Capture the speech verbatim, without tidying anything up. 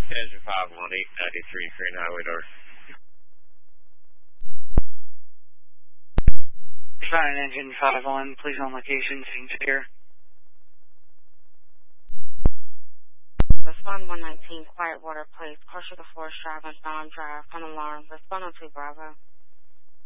Engine five one eight ninety-three, Green Highway door. Fine, Engine five one, please on location, scene clear. Respond one nineteen, Quiet Water Place, Crusher the Forest Drive on Farm Drive, on alarm. Respond on two Bravo.